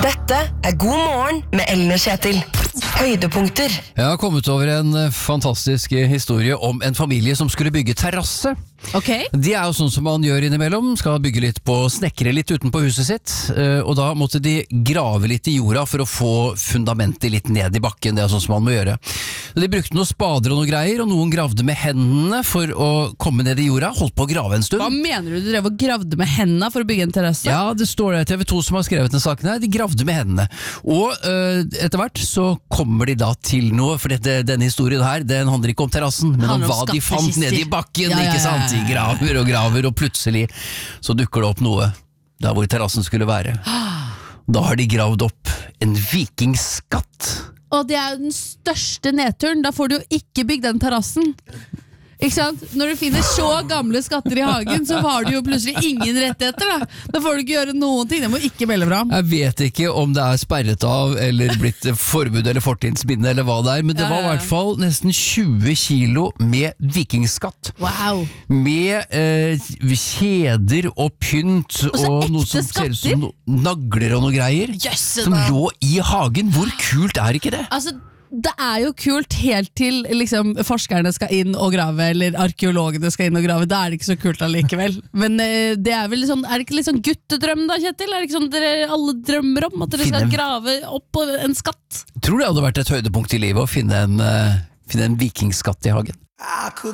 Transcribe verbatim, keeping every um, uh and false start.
Dette er God morgen med Ellen og Kjetil. Høydepunkter. Jeg har kommet over en fantastisk historie om en familie som skulle bygge terrasse. Okay. De er jo sånn som man gjør innimellom, skal bygge litt på, snekre litt utenpå huset sitt, og da måtte de grave litt i jorda for å få fundamentet litt ned i bakken, det er sånn som man må gjøre. De brukte noen spader og noen greier, og noen gravde med hendene for å komme ned i jorda, holdt på å grave en stund. Hva mener du, du drev og gravde med hendene for å bygge en terrasse? Ja, det står det T V to som har skrevet den saken her, de gravde med hendene. Og øh, etter hvert så kommer de da til noe, for dette, denne historien her, den handler ikke om terrassen, men om hva de fant ned i bakken, ja, ja, ja, ikke sant? De graver og graver, og plutselig så dukker det opp noe der hvor terrassen skulle være. Da har de gravd opp en vikingskatt. Og det er jo den største nedturen, da får du jo ikke bygd den terrassen. Ikke sant? Når du finner så gamle skatter i hagen, så har du jo plutselig ingen rettigheter. Da, da får du ikke gjøre noen ting, det må ikke melde fra. Jeg vet ikke om det er sperret av, eller blitt forbud eller fortidsbinde, eller hva det er, men det var i hvert fall nesten tjue kilo med vikingskatt. Wow. Med eh, kjeder og pynt, og, og noe som ser ut som no nagler og noe greier, Jøsse, som lå i hagen. Hvor kult er ikke det? Altså, det er jo kult helt til liksom, forskerne skal inn og grave, eller arkeologene skal inn og grave. Da er det ikke så kult allikevel. Men eh, det er vel sånn, er det ikke litt sånn guttedrøm da, Kjetil? Er det ikke sånn dere alle drømmer om at dere skal grave opp en skatt? Tror det hadde vært et høydepunkt i livet å finne en, uh, finne en vikingskatt i hagen.